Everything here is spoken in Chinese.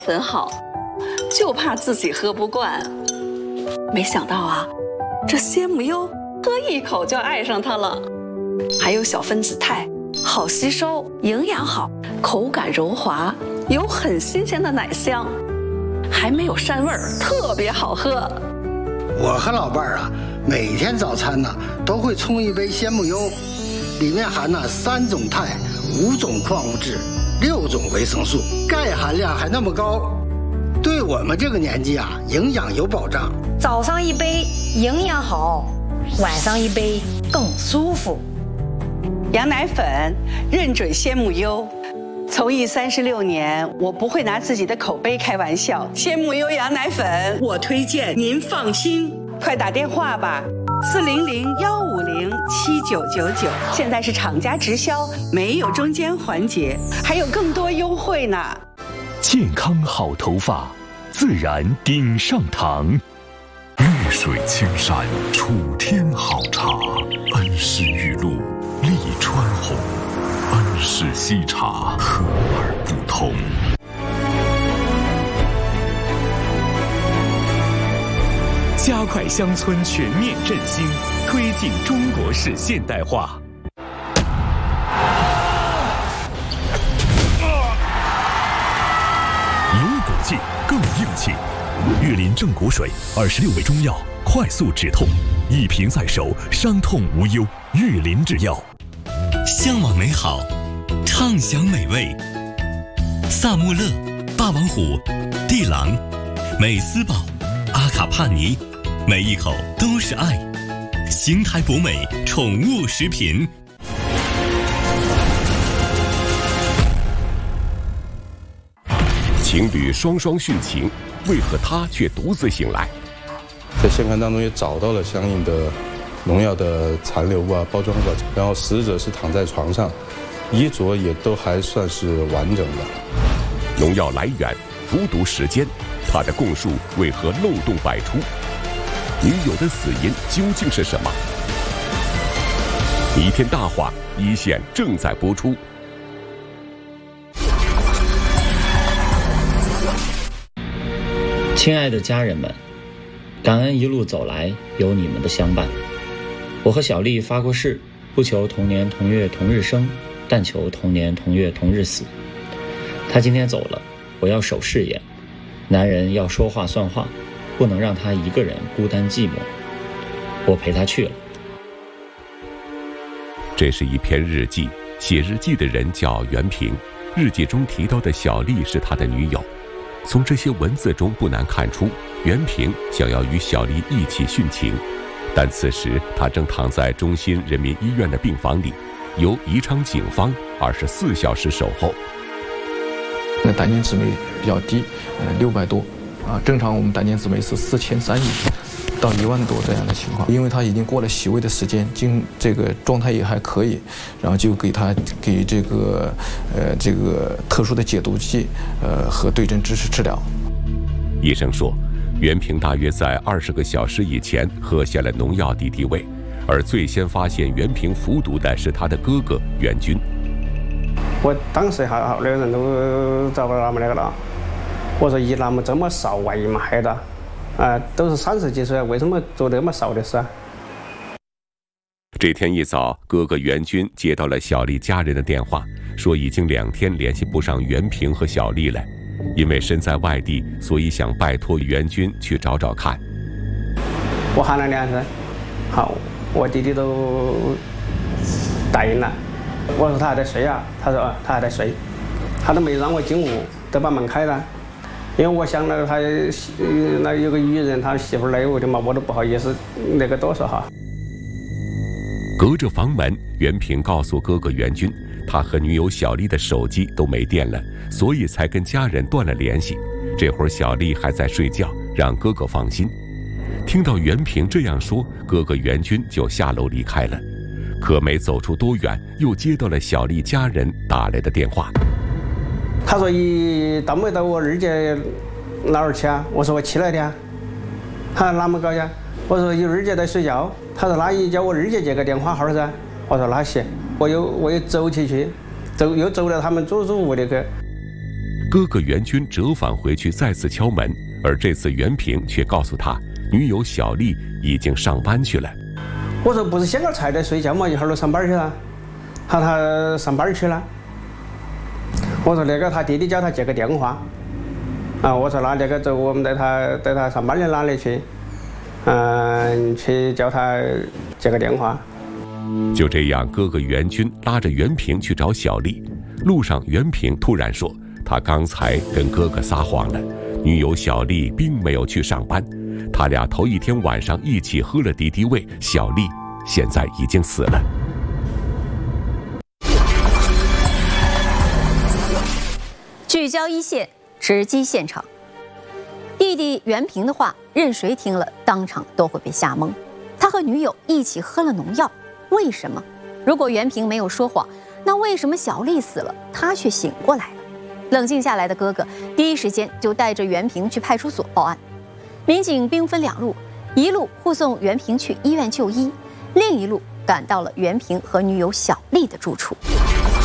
粉好，就怕自己喝不惯。没想到啊，这鲜母优喝一口就爱上它了。还有小分子肽，好吸收，营养好，口感柔滑，有很新鲜的奶香，还没有膻味儿，特别好喝。 我和老伴儿啊，每天早餐呢都会冲一杯鲜母优，里面含了3种肽、5种矿物质、6种维生素，钙含量还那么高，对我们这个年纪啊，营养有保障。 早上一杯营养好，晚上一杯更舒服。 羊奶粉认准鲜母优，从艺36年，我不会拿自己的口碑开玩笑。鲜母优羊奶粉，我推荐，您放心。快打电话吧，400-150-7999，现在是厂家直销，没有中间环节，还有更多优惠呢。 健康好头发，自然顶上堂。绿水青山楚天好茶，恩施玉露利川红，恩施西茶和而不同。加快乡村全面振兴，推进中国式现代化。有骨气，更硬气。玉林正骨水，26味中药，快速止痛，一瓶在手，伤痛无忧。玉林制药。 向往美好，畅享美味。萨穆勒、霸王虎、地朗、美斯宝、阿卡帕尼，每一口都是爱。邢台博美宠物食品。 情侣双双殉情，为何他却独自醒来？ 在现场当中也找到了相应的农药的残留物啊、包装物，然后死者是躺在床上，衣着也都还算是完整的。 农药来源、服毒时间，他的供述为何漏洞百出？女友的死因究竟是什么？弥天大话一线正在播出。 亲爱的家人们，感恩一路走来有你们的相伴。我和小丽发过誓，不求同年同月同日生，但求同年同月同日死。她今天走了，我要守誓言，男人要说话算话，不能让她一个人孤单寂寞。我陪她去了。 这是一篇日记，写日记的人叫袁平，日记中提到的小丽是他的女友。从这些文字中不难看出，袁平想要与小丽一起殉情，但此时他正躺在中心人民医院的病房里，由宜昌警方24小时守候。 那胆碱酯酶比较低，600多啊，正常我们胆碱酯酶是4300到1万多这样的情况。因为他已经过了洗胃的时间，这个状态也还可以，然后就给这个特殊的解毒剂和对症支持治疗。 医生说，袁平大约在20个小时以前喝下了农药敌敌畏，而最先发现袁平服毒的是他的哥哥袁军。 我当时好多人都找不到他们那个了，我说一那么这么少为嘛害的？都是30几岁，为什么做那么少的事啊？ 这天一早，哥哥袁军接到了小丽家人的电话，说已经2天联系不上袁平和小丽了，因为身在外地，所以想拜托袁军去找找看。 我喊了2声，好，我弟弟都答应了。我说他还在睡啊，他说他还在睡，他都没让我进屋，都把门开了。因为我想了他那有个女人，他媳妇来我的嘛，我都不好意思那个多说哈。 隔着房门，袁平告诉哥哥袁军，他和女友小丽的手机都没电了，所以才跟家人断了联系。这会儿小丽还在睡觉，让哥哥放心。听到袁平这样说，哥哥袁军就下楼离开了。可没走出多远，又接到了小丽家人打来的电话。 他说到没到我二姐哪儿去啊？我说我起来的啊。他说哪么搞呀？我说有二姐在睡觉。他说那你叫我二姐接个电话号噻。我说那行，我又走起去，又走到他们祖屋里去。 哥哥袁军折返回去再次敲门，而这次袁平却告诉他，女友小丽已经上班去了。 我说不是掀个菜在睡觉嘛，一会儿就上班去了。他上班去了。我说那个他弟弟叫他接个电话。我说那个走，我们带他上班的哪里去？去叫他接个电话。 就这样，哥哥袁军拉着袁平去找小丽。路上，袁平突然说，他刚才跟哥哥撒谎了，女友小丽并没有去上班，他俩头一天晚上一起喝了敌敌畏，小丽现在已经死了。 聚焦一线，直击现场。弟弟袁平的话，任谁听了当场都会被吓懵。他和女友一起喝了农药，为什么？如果袁平没有说谎，那为什么小丽死了，他却醒过来了？冷静下来的哥哥第一时间就带着袁平去派出所报案。民警兵分两路，一路护送袁平去医院就医，另一路赶到了袁平和女友小丽的住处。